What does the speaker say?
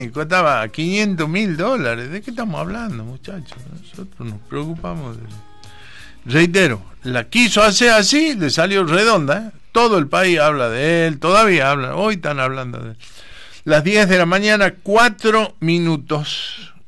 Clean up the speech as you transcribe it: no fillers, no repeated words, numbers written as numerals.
costaba $500.000. ¿De qué estamos hablando, muchachos? Nosotros nos preocupamos de... Reitero, la quiso hacer así, le salió redonda, ¿eh? Todo el país habla de él, todavía hablan, hoy están hablando de él. Las 10 de la mañana, 4 minutos.